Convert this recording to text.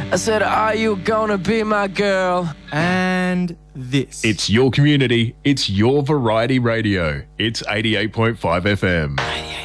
I said, are you gonna be my girl? And this. It's your community. It's your variety radio. It's 88.5 FM.